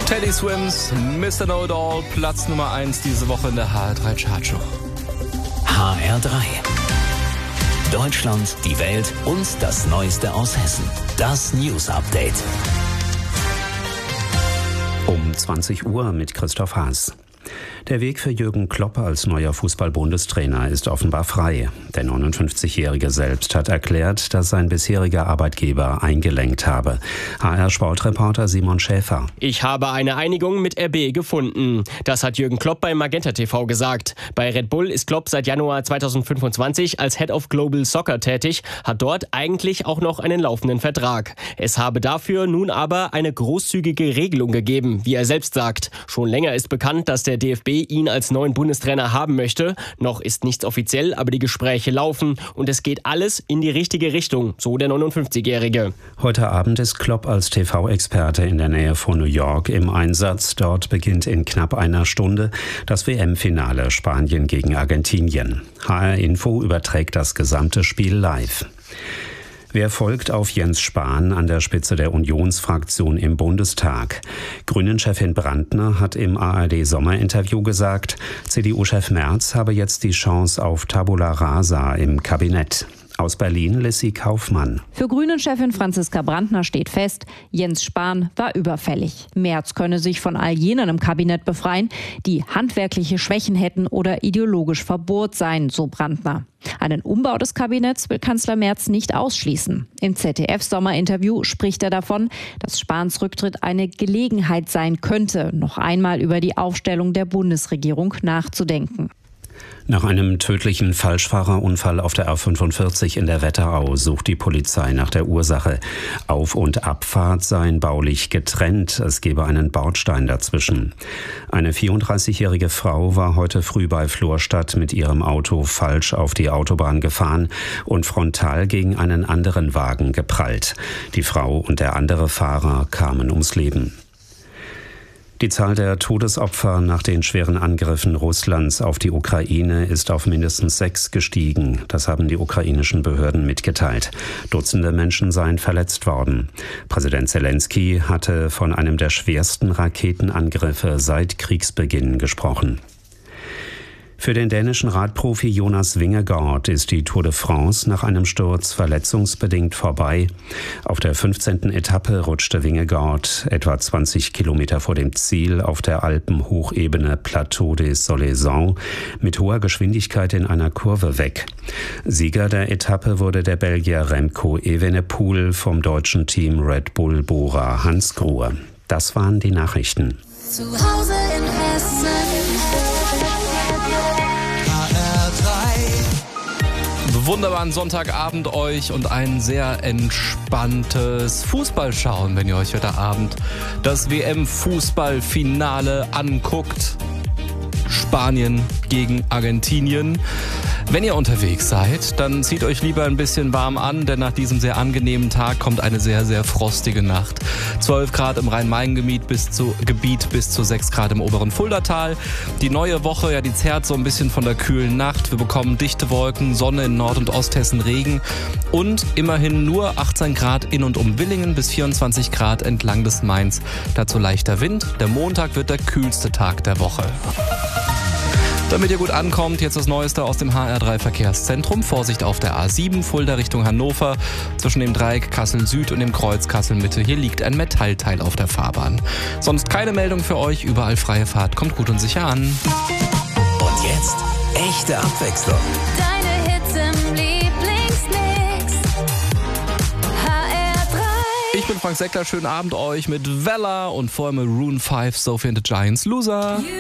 Teddy Swims, Mr. Know-It-All, Platz Nummer 1 diese Woche in der HR3 Chartshow. HR3. Deutschland, die Welt und das Neueste aus Hessen. Das News Update. Um 20 Uhr mit Christoph Haas. Der Weg für Jürgen Klopp als neuer Fußball-Bundestrainer ist offenbar frei. Der 59-Jährige selbst hat erklärt, dass sein bisheriger Arbeitgeber eingelenkt habe. HR-Sportreporter Simon Schäfer. Ich habe eine Einigung mit RB gefunden. Das hat Jürgen Klopp bei Magenta TV gesagt. Bei Red Bull ist Klopp seit Januar 2025 als Head of Global Soccer tätig, hat dort eigentlich auch noch einen laufenden Vertrag. Es habe dafür nun aber eine großzügige Regelung gegeben, wie er selbst sagt. Schon länger ist bekannt, dass der DFB ihn als neuen Bundestrainer haben möchte. Noch ist nichts offiziell, aber die Gespräche laufen und es geht alles in die richtige Richtung, so der 59-Jährige. Heute Abend ist Klopp als TV-Experte in der Nähe von New York im Einsatz. Dort beginnt in knapp einer Stunde das WM-Finale Spanien gegen Argentinien. HR Info überträgt das gesamte Spiel live. Wer folgt auf Jens Spahn an der Spitze der Unionsfraktion im Bundestag? Grünen-Chefin Brandner hat im ARD-Sommerinterview gesagt, CDU-Chef Merz habe jetzt die Chance auf Tabula Rasa im Kabinett. Aus Berlin Lissy Kaufmann. Für Grünen-Chefin Franziska Brandner steht fest, Jens Spahn war überfällig. Merz könne sich von all jenen im Kabinett befreien, die handwerkliche Schwächen hätten oder ideologisch verbohrt seien, so Brandner. Einen Umbau des Kabinetts will Kanzler Merz nicht ausschließen. Im ZDF-Sommerinterview spricht er davon, dass Spahns Rücktritt eine Gelegenheit sein könnte, noch einmal über die Aufstellung der Bundesregierung nachzudenken. Nach einem tödlichen Falschfahrerunfall auf der A45 in der Wetterau sucht die Polizei nach der Ursache. Auf- und Abfahrt seien baulich getrennt, es gebe einen Bordstein dazwischen. Eine 34-jährige Frau war heute früh bei Florstadt mit ihrem Auto falsch auf die Autobahn gefahren und frontal gegen einen anderen Wagen geprallt. Die Frau und der andere Fahrer kamen ums Leben. Die Zahl der Todesopfer nach den schweren Angriffen Russlands auf die Ukraine ist auf mindestens 6 gestiegen. Das haben die ukrainischen Behörden mitgeteilt. Dutzende Menschen seien verletzt worden. Präsident Zelensky hatte von einem der schwersten Raketenangriffe seit Kriegsbeginn gesprochen. Für den dänischen Radprofi Jonas Vingegaard ist die Tour de France nach einem Sturz verletzungsbedingt vorbei. Auf der 15. Etappe rutschte Vingegaard etwa 20 Kilometer vor dem Ziel auf der Alpenhochebene Plateau des Solaisans mit hoher Geschwindigkeit in einer Kurve weg. Sieger der Etappe wurde der Belgier Remco Evenepoel vom deutschen Team Red Bull Bora Hansgrohe. Das waren die Nachrichten. Zu Hause in Hessen. Wunderbaren Sonntagabend euch und ein sehr entspanntes Fußballschauen, wenn ihr euch heute Abend das WM-Fußballfinale anguckt. Spanien gegen Argentinien. Wenn ihr unterwegs seid, dann zieht euch lieber ein bisschen warm an, denn nach diesem sehr angenehmen Tag kommt eine sehr, sehr frostige Nacht. 12 Grad im Rhein-Main-Gebiet bis zu 6 Grad im oberen Fuldatal. Die neue Woche, ja, die zerrt so ein bisschen von der kühlen Nacht. Wir bekommen dichte Wolken, Sonne in Nord- und Osthessen, Regen und immerhin nur 18 Grad in und um Willingen bis 24 Grad entlang des Mains. Dazu leichter Wind. Der Montag wird der kühlste Tag der Woche. Damit ihr gut ankommt, jetzt das Neueste aus dem HR3-Verkehrszentrum. Vorsicht auf der A7, Fulda Richtung Hannover. Zwischen dem Dreieck Kassel Süd und dem Kreuz Kassel Mitte. Hier liegt ein Metallteil auf der Fahrbahn. Sonst keine Meldung für euch, überall freie Fahrt. Kommt gut und sicher an. Und jetzt echte Abwechslung. Deine Hits im Lieblingsmix. HR3. Ich bin Frank Seckler, schönen Abend euch mit Vella und vorher Maroon 5, Sophie and the Giants, Loser.